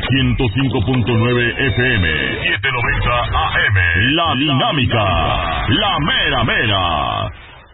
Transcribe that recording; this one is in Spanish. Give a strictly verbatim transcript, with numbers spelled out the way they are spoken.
ciento cinco punto nueve F M, setecientos noventa A M. La Dinámica, la mera mera.